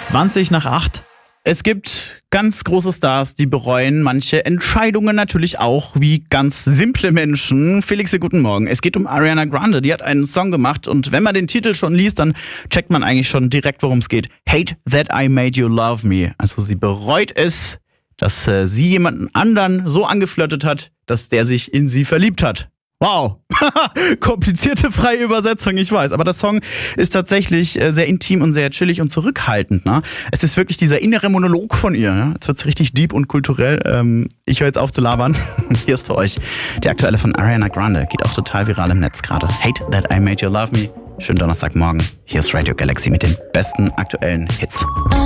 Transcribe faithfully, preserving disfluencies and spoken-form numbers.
zwanzig nach acht. Es gibt ganz große Stars, die bereuen manche Entscheidungen natürlich auch, wie ganz simple Menschen. Felix, guten Morgen. Es geht um Ariana Grande. Die hat einen Song gemacht und wenn man den Titel schon liest, dann checkt man eigentlich schon direkt, worum es geht. Hate that I made you love me. Also sie bereut es, dass äh, sie jemanden anderen so angeflirtet hat, dass der sich in sie verliebt hat. Wow, komplizierte freie Übersetzung, ich weiß. Aber der Song ist tatsächlich äh, sehr intim und sehr chillig und zurückhaltend. Ne? Es ist wirklich dieser innere Monolog von ihr. Ne? Jetzt wird's richtig deep und kulturell. Ähm, ich höre jetzt auf zu labern. Hier ist für euch der aktuelle von Ariana Grande. Geht auch total viral im Netz gerade. Hate that I made you love me. Schönen Donnerstagmorgen. Hier ist Radio Galaxy mit den besten aktuellen Hits.